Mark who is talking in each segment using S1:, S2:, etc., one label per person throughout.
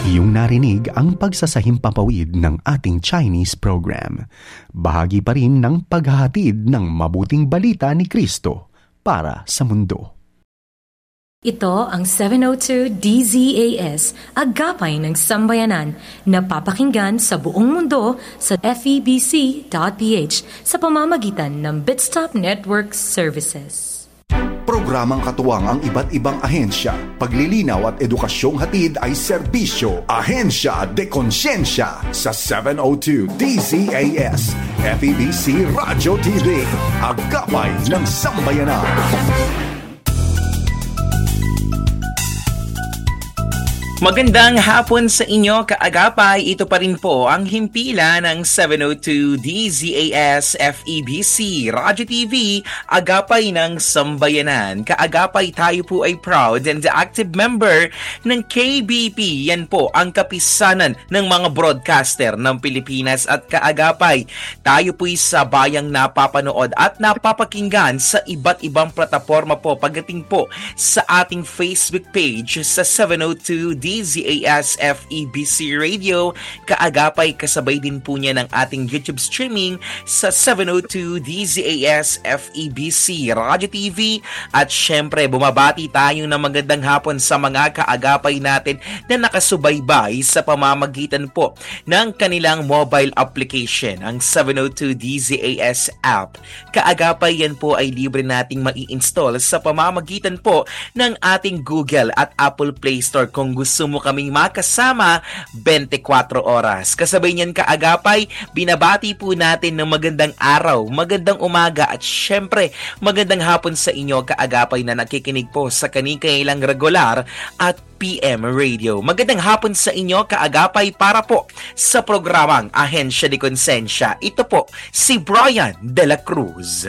S1: Iyong narinig ang pagsasahimpapawid ng ating Chinese program. Bahagi pa rin ng paghahatid ng mabuting balita ni Kristo para sa mundo.
S2: Ito ang 702 DZAS, Agapay ng Sambayanan, na papakinggan sa buong mundo sa FEBC.ph sa pamamagitan ng Bitstop Network Services.
S3: Programang katuwang ang iba't ibang ahensya. Paglilinaw at edukasyong hatid ay serbisyo. Ahensya de Konsyensya sa 702 DZAS. FEBC Radio TV. Agapay ng Sambayanan.
S4: Magandang hapon sa inyo, kaagapay. Ito pa rin po ang himpila ng 702 DZAS FEBC Radio TV, Agapay ng Sambayanan. Kaagapay, tayo po ay proud and active member ng KBP. Yan po ang kapisanan ng mga broadcaster ng Pilipinas. At kaagapay, tayo po ay sabayang napapanood at napapakinggan sa iba't ibang plataforma po pagdating po sa ating Facebook page sa 702 DZAS FEBC Radio. Kaagapay, kasabay din po niya ng ating YouTube streaming sa 702 DZAS FEBC Radio TV. At syempre, bumabati tayo ng magandang hapon sa mga kaagapay natin na nakasubaybay sa pamamagitan po ng kanilang mobile application, ang 702 DZAS app. Kaagapay, yan po ay libre nating mai-install sa pamamagitan po ng ating Google at Apple Play Store kung gusto mo kaming makasama 24 oras. Kasabay niyan, kaagapay, binabati po natin ng magandang araw, magandang umaga at syempre magandang hapon sa inyo, kaagapay, na nakikinig po sa kani-kailang regular at PM Radio. Magandang hapon sa inyo, kaagapay, para po sa programang Ahensya de Konsensya. Ito po si Brian De La Cruz.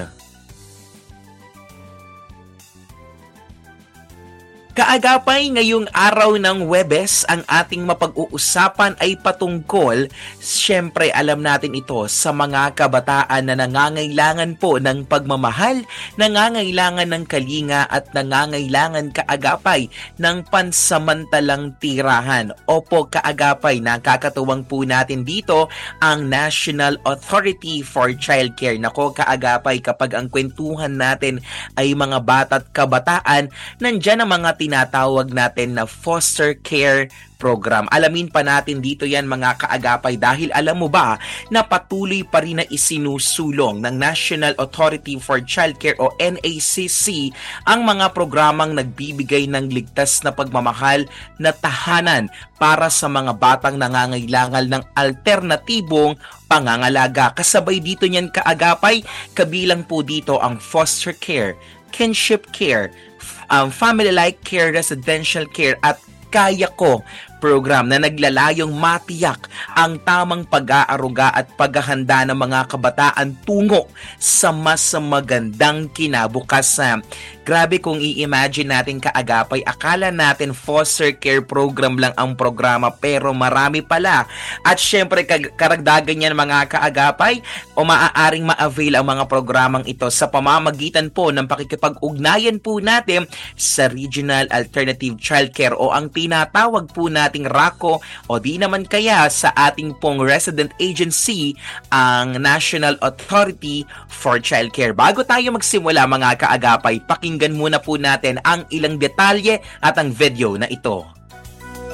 S4: Kaagapay, ngayong araw ng Huwebes, ang ating mapag-uusapan ay patungkol, syempre alam natin ito, sa mga kabataan na nangangailangan po ng pagmamahal, nangangailangan ng kalinga at nangangailangan, kaagapay, ng pansamantalang tirahan. Opo, kaagapay, nakakatuwang po natin dito ang National Authority for Child Care. Nako, kaagapay, kapag ang kwentuhan natin ay mga bata at kabataan, nandyan ang mga tinatawag natin na foster care program. Alamin pa natin dito yan, mga kaagapay, dahil alam mo ba na patuloy pa rin na isinusulong ng National Authority for Child Care o NACC ang mga programang nagbibigay ng ligtas na pagmamahal na tahanan para sa mga batang nangangailangan ng alternatibong pangangalaga. Kasabay dito niyan, kaagapay, kabilang po dito ang foster care, kinship care, family-like care, residential care at Kaya Ko program na naglalayong matiyak ang tamang pag-aaruga at paghahanda ng mga kabataan tungo sa mas magandang kinabukasan. Grabe kung i-imagine natin, kaagapay, akala natin foster care program lang ang programa, pero marami pala. At syempre, karagdagan yan, mga kaagapay, o maaaring ma-avail ang mga programang ito sa pamamagitan po ng pakikipag-ugnayan po natin sa Regional Alternative Child Care o ang tinatawag po nating RACO, o di naman kaya sa ating pong resident agency, ang National Authority for Child Care. Bago tayo magsimula, mga kaagapay, pakinggan muna po natin ang ilang detalye at ang video na ito.